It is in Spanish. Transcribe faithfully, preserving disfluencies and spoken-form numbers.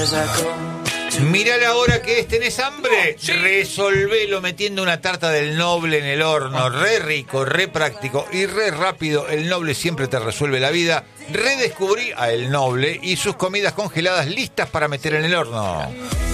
Mirá la hora que es, ¿tenés hambre? Sí. Resolvelo metiendo una tarta del Noble en el horno. Re rico, re práctico y re rápido. El Noble siempre te resuelve la vida. Redescubrí a El Noble y sus comidas congeladas listas para meter en el horno.